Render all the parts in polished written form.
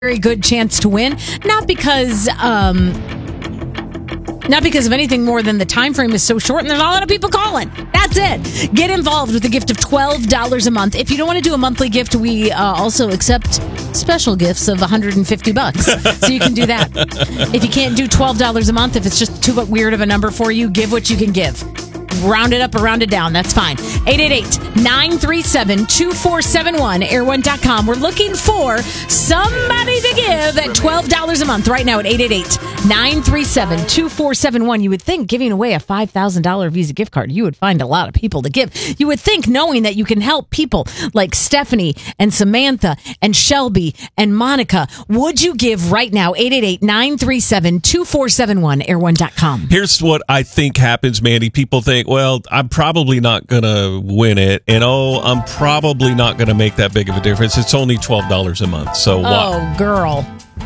very good chance to win. Not because of anything more than the time frame is so short and there's a lot of people calling. That's it. Get involved with a gift of $12 a month. If you don't want to do a monthly gift, we also accept special gifts of $150. So you can do that. If you can't do $12 a month, if it's just too weird of a number for you, give what you can give. Round it up or round it down. That's fine. 888-937-2471. Air1.com. We're looking for somebody to give at $12 a month right now at 888-937-2471. You would think giving away a $5,000 Visa gift card, you would find a lot of people to give. You would think knowing that you can help people like Stephanie and Samantha and Shelby and Monica. Would you give right now? 888-937-2471. Air1.com. Here's what I think happens, Mandy. People think, well, I'm probably not going to win it. And, I'm probably not going to make that big of a difference. It's only $12 a month. So what? Oh, girl.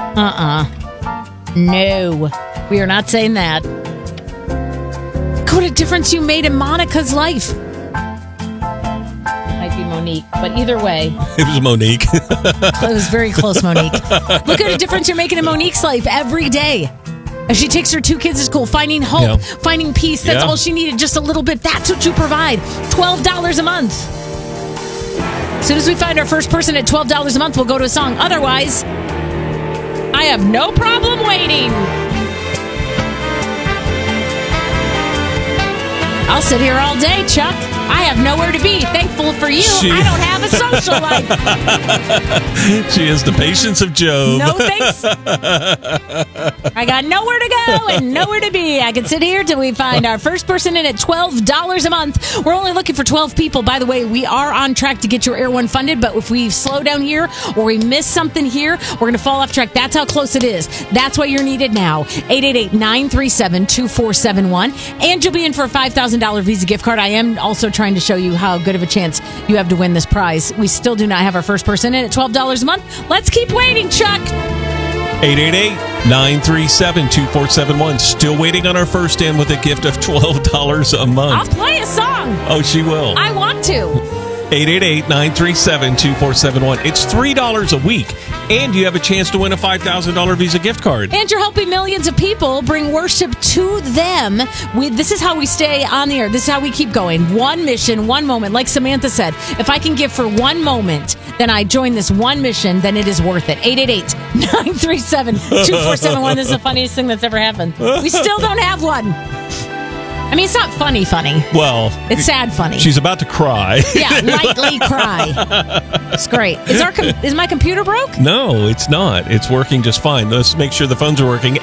No. We are not saying that. What a difference you made in Monica's life. Might be Monique, but either way. It was Monique. It was very close, Monique. Look at the difference you're making in Monique's life every day. As she takes her two kids to school, finding hope, finding peace. That's all she needed, just a little bit. That's what you provide. $12 a month. As soon as we find our first person at $12 a month, we'll go to a song. Otherwise, I have no problem waiting. I'll sit here all day, Chuck. I have nowhere to be. Thankful for you, I don't have a social life. She has the patience of Job. No thanks. I got nowhere to go and nowhere to be. I can sit here till we find our first person in at $12 a month. We're only looking for 12 people. By the way, we are on track to get your Air One funded, but if we slow down here or we miss something here, we're going to fall off track. That's how close it is. That's why you're needed now. 888-937-2471. And you'll be in for a $5,000 Visa gift card. I am also trying to show you how good of a chance you have to win this prize. We still do not have our first person in at $12 a month. Let's keep waiting, Chuck. 888-937-2471. Still waiting on our first in with a gift of $12 a month. I'll play a song. Oh, she will. I want to. 888-937-2471. It's $3 a week, and you have a chance to win a $5,000 Visa gift card. And you're helping millions of people bring worship to them. This is how we stay on the air. This is how we keep going. One mission, one moment. Like Samantha said, if I can give for one moment, then I join this one mission, then it is worth it. 888-937-2471. This is the funniest thing that's ever happened. We still don't have one. I mean, it's not funny. Well, it's sad funny. She's about to cry. Yeah, lightly cry. It's great. Is my computer broke? No, it's not. It's working just fine. Let's make sure the phones are working.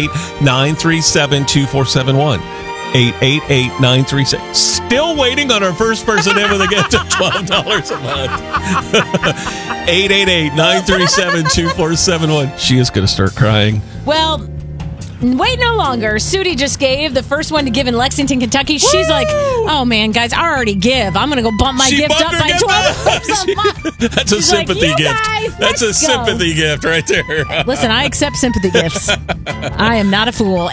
888-937-2471. 888-937. Still waiting on our first person in with a gift of $12 a month. 888-937-2471. She is going to start crying. Well, wait no longer. Sudi just gave the first one to give in Lexington, Kentucky. She's like, oh man, guys, I already give. I'm going to go bump my gift up by $12 a month. That's a sympathy gift. That's a sympathy gift right there. Listen, I accept sympathy gifts. I am not a fool.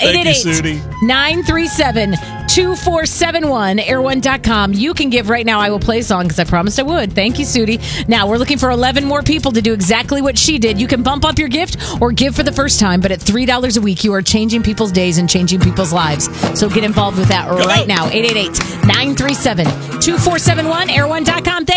888-937-2471. Air1.com. You can give right now. I will play a song because I promised I would. Thank you, Sudi. Now, we're looking for 11 more people to do exactly what she did. You can bump up your gift or give for the first time, but at $3 a week, you are changing people's days and changing people's lives. So get involved with that right now. 888-937-2471. Air1.com.